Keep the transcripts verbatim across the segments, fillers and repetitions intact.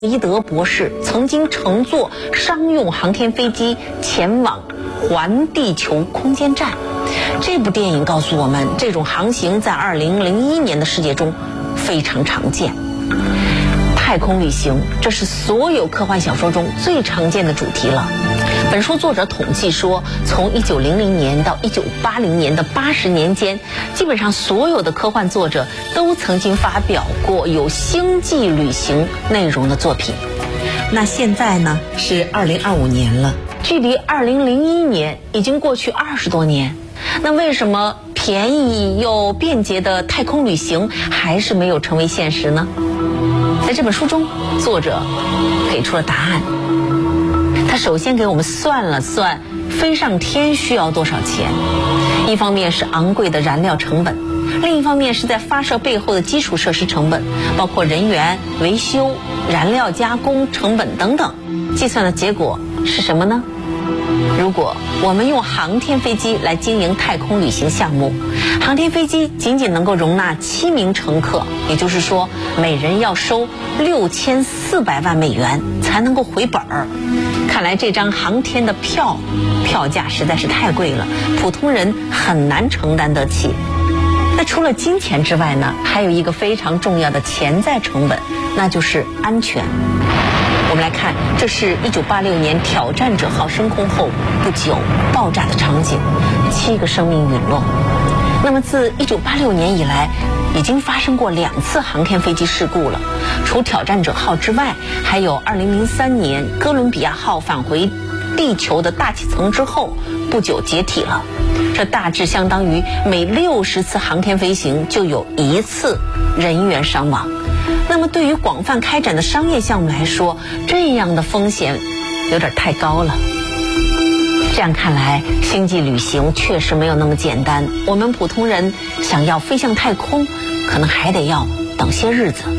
伊德博士曾经乘坐商用航天飞机前往环地球空间站。这部电影告诉我们，这种航行在二零零一年的世界中非常常见。太空旅行，这是所有科幻小说中最常见的主题了。本书作者统计说，从一九零零年到一九八零年的八十年间，基本上所有的科幻作者都曾经发表过有星际旅行内容的作品。那现在呢，是二零二五年了，距离二零零一年已经过去二十多年。那为什么便宜又便捷的太空旅行还是没有成为现实呢？在这本书中，作者给出了答案。他首先给我们算了算飞上天需要多少钱，一方面是昂贵的燃料成本，另一方面是在发射背后的基础设施成本，包括人员、维修、燃料加工成本等等。计算的结果是什么呢？如果我们用航天飞机来经营太空旅行项目，航天飞机仅仅能够容纳七名乘客，也就是说每人要收六千四百万美元才能够回本儿。看来这张航天的票票价实在是太贵了，普通人很难承担得起。那除了金钱之外呢，还有一个非常重要的潜在成本，那就是安全。我们来看，这是一九八六年挑战者号升空后不久爆炸的场景，七个生命陨落。那么自一九八六年以来，已经发生过两次航天飞机事故了。除挑战者号之外，还有二零零三年哥伦比亚号返回地球的大气层之后不久解体了。这大致相当于每六十次航天飞行就有一次人员伤亡。那么对于广泛开展的商业项目来说，这样的风险有点太高了。这样看来，星际旅行确实没有那么简单。我们普通人想要飞向太空，可能还得要等些日子。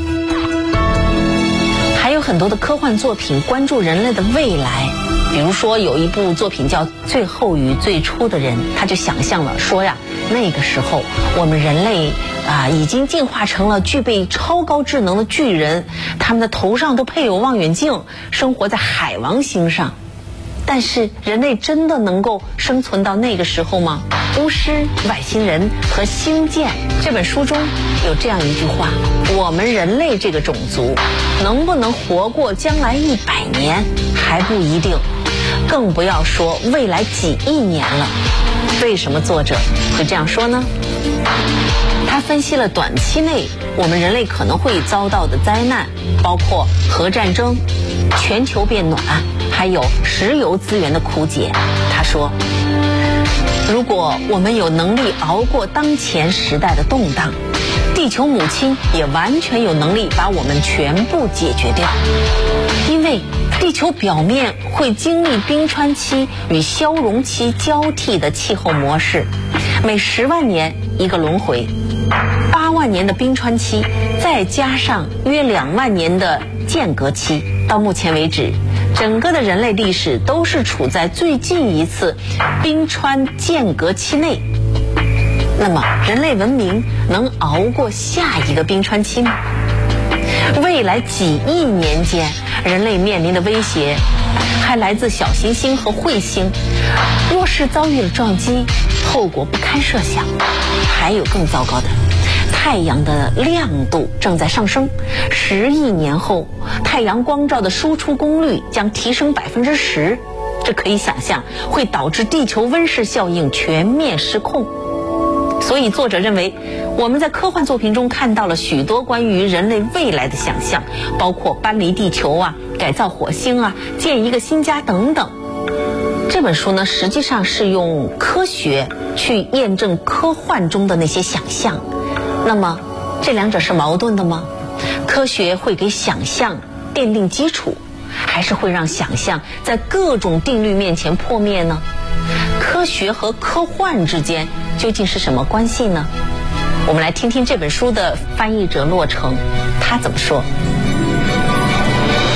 还有很多的科幻作品关注人类的未来，比如说有一部作品叫《最后与最初的人》，他就想象了说呀，那个时候我们人类啊已经进化成了具备超高智能的巨人，他们的头上都配有望远镜，生活在海王星上。但是人类真的能够生存到那个时候吗？巫师、外星人和星舰这本书中有这样一句话：我们人类这个种族能不能活过将来一百年还不一定，更不要说未来几亿年了。为什么作者会这样说呢？他分析了短期内我们人类可能会遭到的灾难，包括核战争、全球变暖，还有石油资源的枯竭。他说，如果我们有能力熬过当前时代的动荡，地球母亲也完全有能力把我们全部解决掉。因为地球表面会经历冰川期与消融期交替的气候模式，每十万年一个轮回，八万年的冰川期，再加上约两万年的间隔期。到目前为止，整个的人类历史都是处在最近一次冰川间隔期内。那么人类文明能熬过下一个冰川期吗？未来几亿年间，人类面临的威胁还来自小行星和彗星，若是遭遇了撞击，后果不堪设想。还有更糟糕的，太阳的亮度正在上升，十亿年后，太阳光照的输出功率将提升百分之十，这可以想象会导致地球温室效应全面失控。所以作者认为，我们在科幻作品中看到了许多关于人类未来的想象，包括搬离地球啊、改造火星啊、建一个新家等等。这本书呢，实际上是用科学去验证科幻中的那些想象。那么这两者是矛盾的吗？科学会给想象奠定基础，还是会让想象在各种定律面前破灭呢？科学和科幻之间究竟是什么关系呢？我们来听听这本书的翻译者骆成，他怎么说。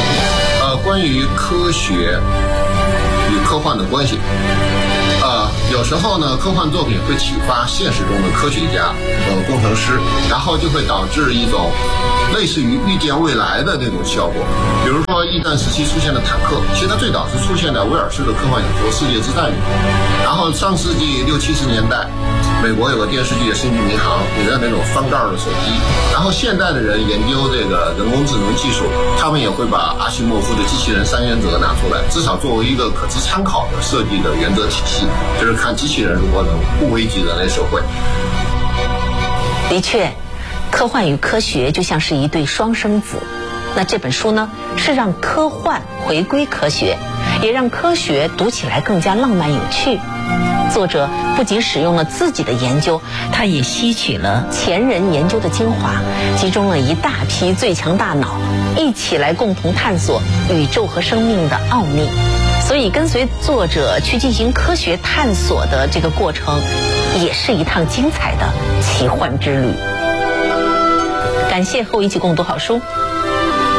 呃，关于科学与科幻的关系，呃， 有时候呢，科幻作品会启发现实中的科学家、呃工程师，然后就会导致一种类似于预见未来的那种效果。比如说，一战时期出现的坦克，其实它最早是出现在威尔士的科幻小说《世界之战》里。然后上世纪六七十年代，美国有个电视剧《星际迷航》，里面那种翻盖的手机。然后现代的人研究这个人工智能技术，他们也会把阿西莫夫的机器人三原则拿出来，至少作为一个可资参考的设计的原则体系，就是看机器人如何能不危及人类社会。 的确，科幻与科学就像是一对双生子。那这本书呢，是让科幻回归科学，也让科学读起来更加浪漫有趣。作者不仅使用了自己的研究，他也吸取了前人研究的精华，集中了一大批最强大脑，一起来共同探索宇宙和生命的奥秘。所以跟随作者去进行科学探索的这个过程，也是一趟精彩的奇幻之旅。感谢和我一起共读好书。